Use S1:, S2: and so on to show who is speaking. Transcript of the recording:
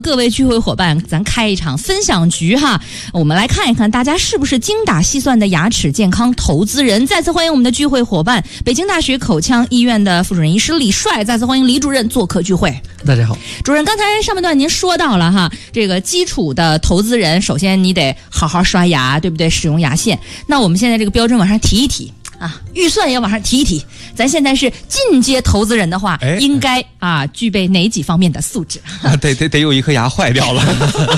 S1: 各位聚会伙伴，咱开一场分享局哈，我们来看一看大家是不是精打细算的牙齿健康投资人。再次欢迎我们的聚会伙伴，北京大学口腔医院的副主任医师李帅。再次欢迎李主任做客聚会。
S2: 大家好，
S1: 主任，刚才上半段您说到了哈，这个基础的投资人，首先你得好好刷牙，对不对？使用牙线。那我们现在这个标准往上提一提。预算也往上提一提。咱现在是进阶投资人的话，应该具备哪几方面的素质？
S3: 得有一颗牙坏掉了。